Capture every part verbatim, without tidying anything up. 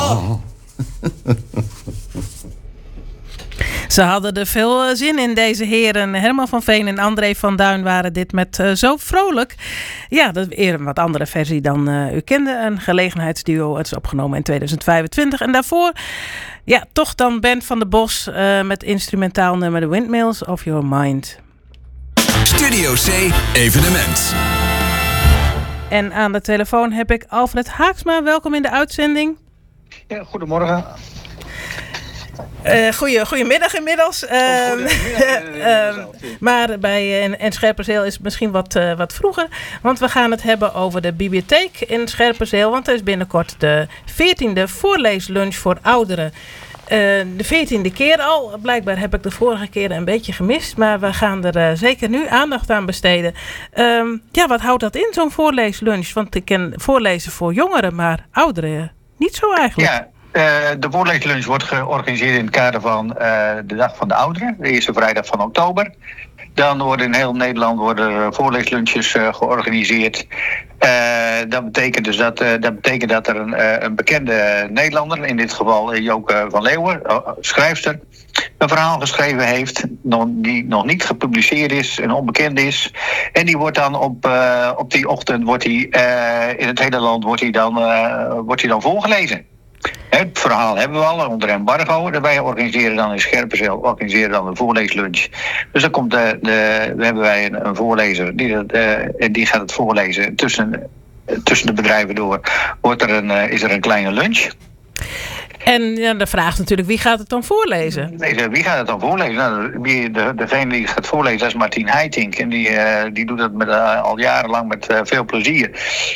Oh. Ze hadden er veel zin in, deze heren. Herman van Veen en André van Duin waren dit met uh, Zo Vrolijk. Ja, dat is een wat andere versie dan uh, u kende. Een gelegenheidsduo. Het is opgenomen in tweeduizend vijfentwintig. En daarvoor, ja, toch dan Ben van der Bos uh, met instrumentaal nummer The Windmills of Your Mind. Studio C Evenement. En aan de telefoon heb ik Alfred Haaksma. Welkom in de uitzending. Ja, goedemorgen. Uh, goeie, goedemiddag inmiddels. Uh, oh, goedemiddag, uh, maar bij uh, en Scherpenzeel is het misschien wat, uh, wat vroeger. Want we gaan het hebben over de bibliotheek in Scherpenzeel. Want er is binnenkort de veertiende voorleeslunch voor ouderen. Uh, de veertiende keer al. Blijkbaar heb ik de vorige keer een beetje gemist. Maar we gaan er uh, zeker nu aandacht aan besteden. Um, ja, wat houdt dat in, zo'n voorleeslunch? Want ik ken voorlezen voor jongeren, maar ouderen niet zo eigenlijk. Ja. Uh, de voorleeslunch wordt georganiseerd in het kader van uh, de Dag van de Ouderen, de eerste vrijdag van oktober. Dan worden in heel Nederland worden voorleeslunches uh, georganiseerd. Uh, dat betekent dus dat, uh, dat betekent dat er een, uh, een bekende Nederlander, in dit geval uh, Joke van Leeuwen, uh, schrijfster, een verhaal geschreven heeft, nog, die nog niet gepubliceerd is en onbekend is. En die wordt dan op, uh, op die ochtend wordt die, uh, in het hele land wordt die dan, uh, wordt die dan voorgelezen. Het verhaal hebben we al onder embargo. Wij organiseren dan in Scherpenzeel organiseren dan een voorleeslunch. Dus dan komt de, de, we hebben wij een, een voorlezer die, de, die gaat het voorlezen tussen, tussen de bedrijven door. Wordt er een, is er een kleine lunch. En ja, de vraag is natuurlijk, wie gaat het dan voorlezen? Nee, wie gaat het dan voorlezen? Nou, wie, de, degene die het gaat voorlezen, dat is Martien Heitink. En die, uh, die doet dat met, uh, al jarenlang met uh, veel plezier.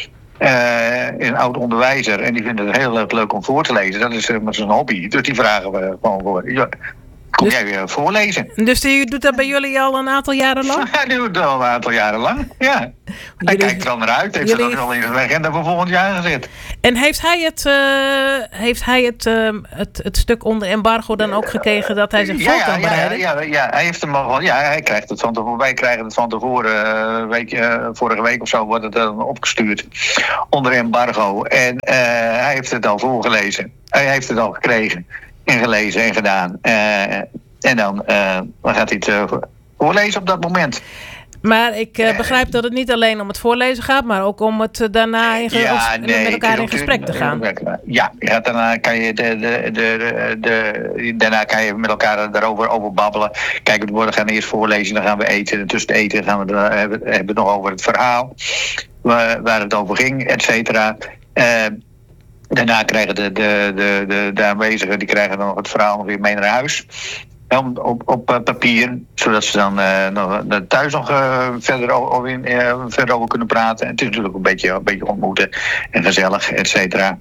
Uh, een oud onderwijzer en die vindt het heel erg leuk om voor te lezen. Dat is uh, met zijn hobby. Dus die vragen we gewoon voor. Ja, kom dus, jij weer voorlezen? Dus die doet dat bij jullie al een aantal jaren lang? Ja, die doet het al een aantal jaren lang. Ja. Hij jullie, kijkt er al naar uit. Heeft jullie... het ook al in zijn agenda voor volgend jaar gezet. En heeft hij het, uh, heeft hij het, uh, het, het stuk onder embargo dan ook gekregen dat hij zich ja, voor kan bereiden? Ja, ja, ja, hij heeft hem al. Ja, hij krijgt het van tevoren. Wij krijgen het van tevoren. Uh, week, uh, vorige week of zo wordt het dan opgestuurd onder embargo. En uh, hij heeft het al voorgelezen. Hij heeft het al gekregen en gelezen en gedaan. Uh, en dan, uh, dan gaat hij het uh, voorlezen op dat moment. Maar ik uh, begrijp dat het niet alleen om het voorlezen gaat, maar ook om het uh, daarna in ge- ja, of, nee, met elkaar in gesprek te gaan. Ja, ja, daarna kan je de, de, de, de, daarna kan je met elkaar daarover over babbelen. Kijk, we gaan eerst voorlezen, dan gaan we eten. En tussen het eten gaan we het hebben, hebben we het nog over het verhaal, waar, waar het over ging, et cetera. Uh, daarna krijgen de, de, de, de, de aanwezigen die krijgen dan nog het verhaal nog weer mee naar huis. Op, op uh, papier, zodat ze dan uh, nog, uh, thuis nog uh, verder, over, uh, verder over kunnen praten. En het is natuurlijk een beetje, een beetje ontmoeten en gezellig, et cetera.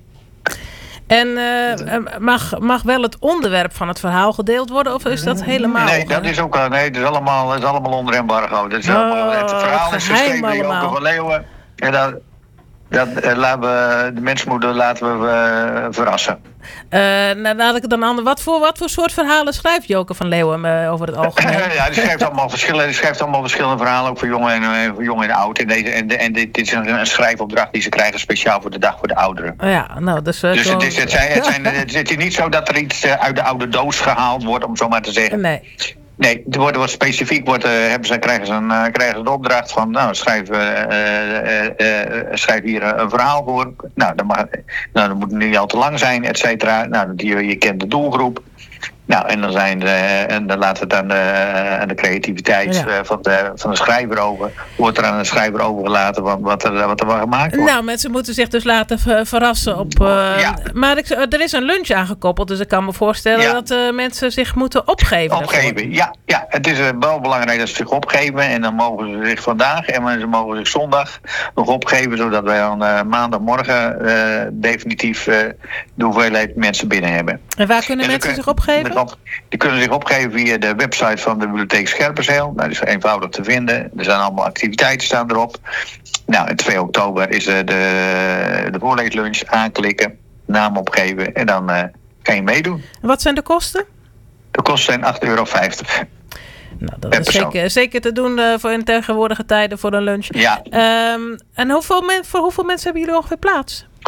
En uh, mag, mag wel het onderwerp van het verhaal gedeeld worden, of is dat helemaal? Nee, dat is ook nee, het is allemaal, het is allemaal onder embargo. Dat is oh, allemaal, het verhaal is geschreven door Joke van Leeuwen. En dan, dat, uh, laten we, de mensen moeten laten we uh, verrassen. Uh, nou, laat ik het dan aan. Wat voor, wat voor soort verhalen schrijft Joke van Leeuwen uh, over het algemeen? Ja, die schrijft allemaal verschillende, die schrijft allemaal verschillende verhalen, ook voor jong en, voor jong en oud. En, deze, en, en dit, dit is een, een schrijfopdracht die ze krijgen speciaal voor de Dag voor de Ouderen. Ja, nou, dus, uh, dus gewoon... het, is, het, zijn, het, zijn, het is niet zo dat er iets uit de oude doos gehaald wordt, om zo maar te zeggen. Nee. Nee, er wordt, wordt specifiek wordt, uh, hebben ze, krijgen, ze een, uh, krijgen ze de opdracht van, nou, schrijf, uh, uh, uh, schrijf hier een verhaal voor. Nou, dat, mag, nou, dat moet niet al te lang zijn, et cetera. Nou, je, je kent de doelgroep. Nou, en dan, zijn de, en dan laten we het aan de, aan de creativiteit ja. van, de, van de schrijver over. Wordt er aan de schrijver overgelaten wat, wat, er, wat er wel gemaakt wordt. Nou, mensen moeten zich dus laten ver, verrassen op... Uh, ja. Maar ik, er is een lunch aangekoppeld, dus ik kan me voorstellen ja. dat uh, mensen zich moeten opgeven. Opgeven, daarvoor. ja. ja. Het is uh, wel belangrijk dat ze zich opgeven. En dan mogen ze zich vandaag en ze mogen zich zondag nog opgeven. Zodat wij dan uh, maandagmorgen uh, definitief uh, de hoeveelheid mensen binnen hebben. En waar kunnen en mensen zich opgeven? Die kunnen zich opgeven via de website van de bibliotheek Scherpenzeel. Nou, dat is eenvoudig te vinden. Er zijn allemaal activiteiten staan erop. Nou, en twee oktober is de, de, de voorleeslunch. Aanklikken, naam opgeven en dan uh, kan je meedoen. En wat zijn de kosten? De kosten zijn acht euro vijftig. Nou, dat is zeker, zeker te doen uh, voor in tegenwoordige tijden voor een lunch. Ja. Um, en hoeveel men, voor hoeveel mensen hebben jullie ongeveer plaats?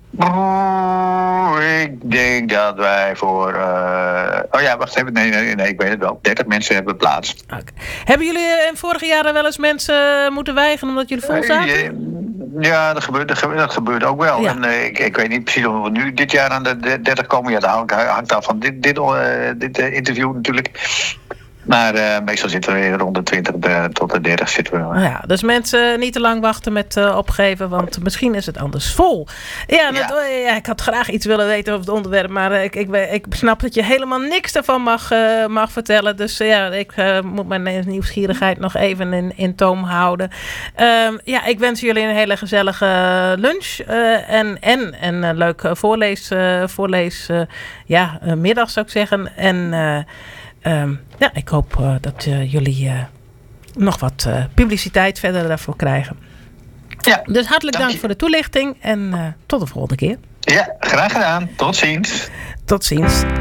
Oh, ik denk dat wij voor... Uh, oh ja, wacht even. Nee, nee, nee, ik weet het wel. dertig mensen hebben plaats. Okay. Hebben jullie in vorige jaren wel eens mensen moeten weigeren omdat jullie vol zaten? Uh, ja, dat gebeurt, dat gebeurt, dat gebeurt ook wel. Ja. En, uh, ik, ik weet niet precies of we nu dit jaar aan de dertig komen. Ja, dat hangt, hangt af van dit, dit, uh, dit uh, interview natuurlijk. Maar uh, meestal zitten we rond de twintig de, tot de dertig zitten we. Nou ja, dus mensen niet te lang wachten met uh, opgeven, want misschien is het anders vol. Ja, dat, ja. ja, ik had graag iets willen weten over het onderwerp, maar uh, ik, ik, ik snap dat je helemaal niks daarvan mag, uh, mag vertellen. Dus uh, ja, ik uh, moet mijn nieuwsgierigheid nog even in, in toom houden. Uh, ja, ik wens jullie een hele gezellige lunch uh, en, en, en een leuk voorlees, uh, voorlees uh, ja, uh, middag zou ik zeggen. En uh, Um, ja, ik hoop uh, dat uh, jullie uh, nog wat uh, publiciteit verder daarvoor krijgen. Ja, dus hartelijk dank, dank voor de toelichting en uh, tot de volgende keer. Ja, graag gedaan. Tot ziens. Tot ziens.